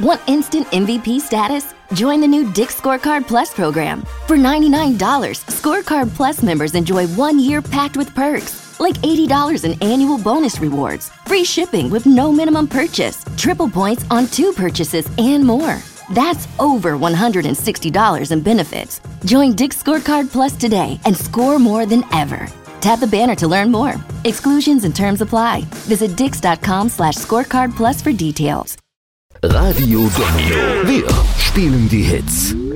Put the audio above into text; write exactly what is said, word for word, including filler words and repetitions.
Want instant M V P status? Join the new Dick's Scorecard Plus program. For ninety-nine dollars, Scorecard Plus members enjoy one year packed with perks, like eighty dollars in annual bonus rewards, free shipping with no minimum purchase, triple points on two purchases, and more. That's over one hundred sixty dollars in benefits. Join Dick's Scorecard Plus today and score more than ever. Tap the banner to learn more. Exclusions and terms apply. Visit dix.com slash scorecard plus for details. Radio Domino. Wir spielen die Hits.